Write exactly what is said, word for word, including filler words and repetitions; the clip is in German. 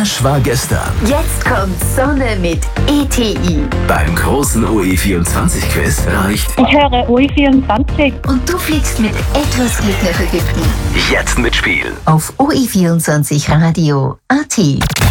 Das war gestern. Jetzt kommt Sonne mit E T I. Beim großen O E vierundzwanzig Quiz reicht Ich höre O E vierundzwanzig. Und du fliegst mit etwas Glück nach Ägypten. jetzt mitspielen. Auf o e vierundzwanzig radio punkt a t.